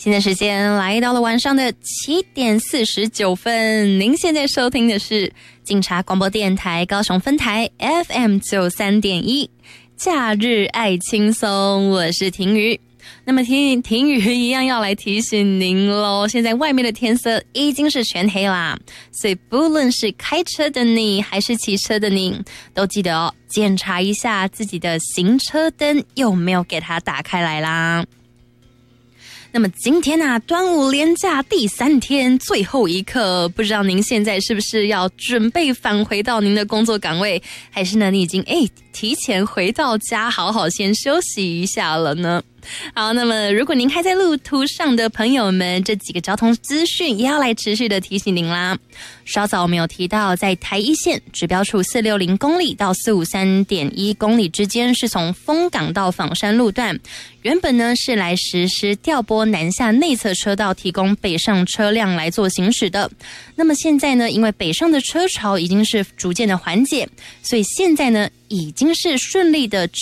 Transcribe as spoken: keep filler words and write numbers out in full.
现在时间来到了晚上的七点四十九分，您现在收听的是警察广播电台高雄分台 F M 九三点一，假日爱轻松，我是婷瑜。那么婷婷瑜一样要来提醒您咯，现在外面的天色已经是全黑啦，所以不论是开车的你还是骑车的你，都记得哦，检查一下自己的行车灯有没有给它打开来啦。那么今天啊，端午连假第三天最后一刻，不知道您现在是不是要准备返回到您的工作岗位，还是呢你已经诶提前回到家好好先休息一下了呢？好，那么如果您还在路途上的朋友们，这几个交通资讯也要来持续的提醒您啦。稍早我们有提到，在台一线指标处四百六十公里到四百五十三点一公里之间，是从丰港到枋山路段，原本呢是来实施调拨南下内侧车道，提供北上车辆来做行驶的。那么现在呢，因为北上的车潮已经是逐渐的缓解，所以现在呢已经是顺利的